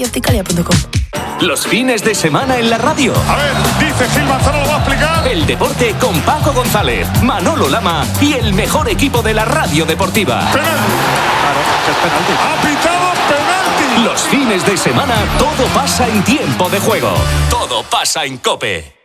y opticalia.com. Los fines de semana en la radio. A ver, dice Gil Manzano, lo va a explicar. El deporte con Paco González, Manolo Lama y el mejor equipo de la radio deportiva. Penalti. Claro, es penalti. Ha pitado penalti. Los fines de semana todo pasa en tiempo de juego. Todo pasa en COPE.